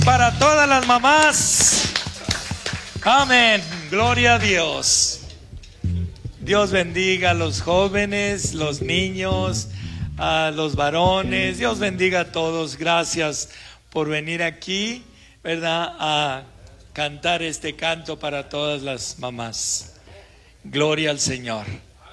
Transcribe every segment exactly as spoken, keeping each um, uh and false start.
Para todas las mamás. Amén. Gloria a Dios. Dios bendiga a los jóvenes, los niños, a los varones. Dios bendiga a todos. Gracias por venir aquí, ¿verdad? A cantar este canto para todas las mamás. Gloria al Señor.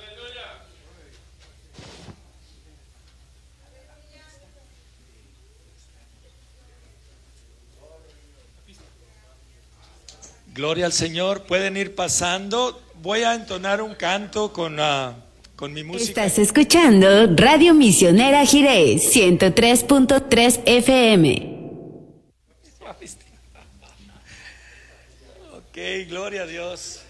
Gloria al Señor. Pueden ir pasando. Voy a entonar un canto con, uh, con mi música. Estás escuchando Radio Misionera Jiré, ciento tres punto tres F M. Ok, gloria a Dios.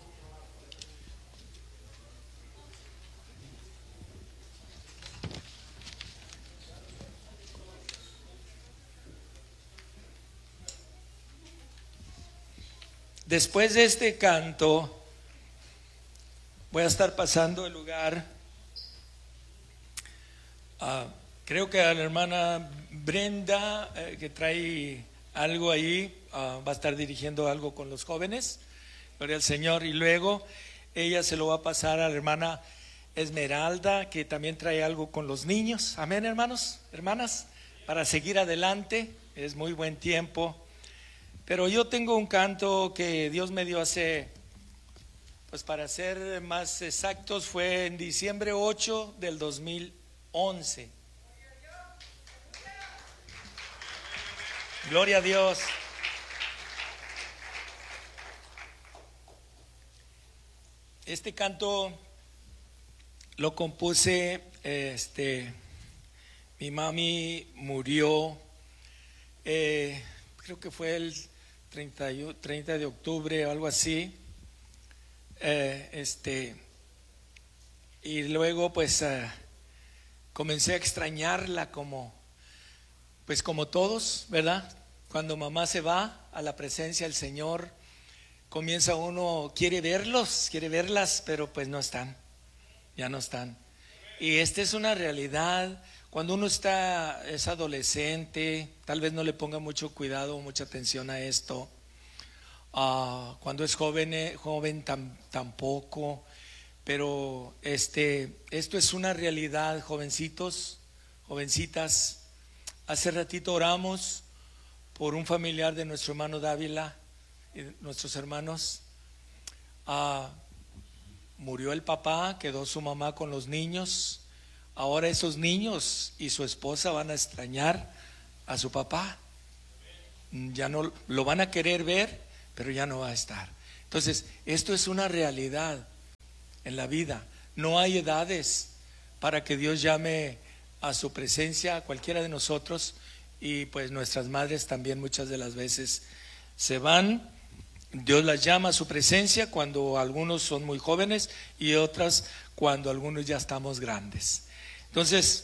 Después de este canto, voy a estar pasando el lugar. Uh, creo que a la hermana Brenda, eh, que trae algo ahí, uh, va a estar dirigiendo algo con los jóvenes. Gloria al Señor. Y luego ella se lo va a pasar a la hermana Esmeralda, que también trae algo con los niños. Amén, hermanos, hermanas, para seguir adelante. Es muy buen tiempo. Pero yo tengo un canto que Dios me dio hace, pues para ser más exactos, fue en diciembre ocho del dos mil once. Gloria a Dios. Este canto lo compuse, este, mi mami murió, eh, creo que fue el treinta de octubre o algo así, eh, este, y luego pues uh, comencé a extrañarla como, pues como todos, ¿verdad? Cuando mamá se va a la presencia del Señor, comienza uno, quiere verlos, quiere verlas, pero pues no están, ya no están. Y esta es una realidad. Cuando uno está, es adolescente, tal vez no le ponga mucho cuidado o mucha atención a esto. Uh, cuando es joven, eh, joven tam, tampoco. Pero este, esto es una realidad, jovencitos, jovencitas. Hace ratito oramos por un familiar de nuestro hermano Dávila y nuestros hermanos. Uh, murió el papá, quedó su mamá con los niños. Ahora esos niños y su esposa van a extrañar a su papá. Ya no lo van a querer ver, pero ya no va a estar. Entonces, esto es una realidad en la vida. No hay edades para que Dios llame a su presencia a cualquiera de nosotros. Y pues nuestras madres también muchas de las veces se van. Dios las llama a su presencia cuando algunos son muy jóvenes y otras cuando algunos ya estamos grandes. Entonces,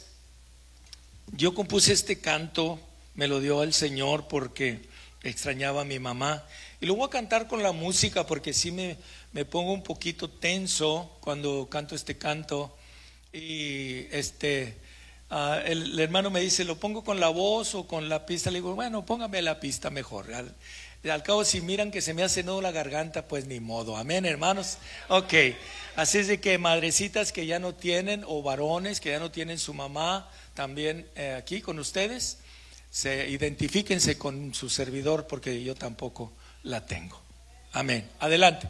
yo compuse este canto, me lo dio el Señor porque extrañaba a mi mamá. Y lo voy a cantar con la música porque sí me, me pongo un poquito tenso cuando canto este canto. Y este, uh, el, el hermano me dice, ¿lo pongo con la voz o con la pista? Le digo, bueno, póngame la pista mejor. Al, al cabo, si miran que se me hace nudo la garganta, pues ni modo. Amén, hermanos. Ok. Así es de que madrecitas que ya no tienen, o varones que ya no tienen su mamá, también eh, aquí con ustedes, se identifíquense con su servidor porque yo tampoco la tengo. Amén. Adelante.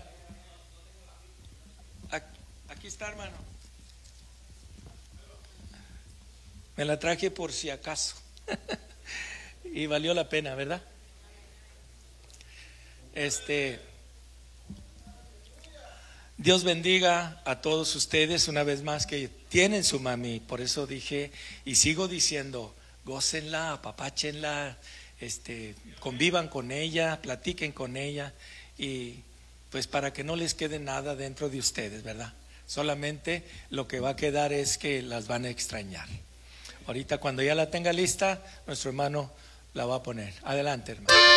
Aquí está, hermano. Me la traje por si acaso. Y valió la pena, ¿verdad? Este... Dios bendiga a todos ustedes una vez más que tienen su mami. Por eso dije y sigo diciendo, gócenla, apapáchenla, este, convivan con ella, platiquen con ella y pues para que no les quede nada dentro de ustedes, ¿verdad? Solamente lo que va a quedar es que las van a extrañar. Ahorita cuando ya la tenga lista, nuestro hermano la va a poner. Adelante, hermano.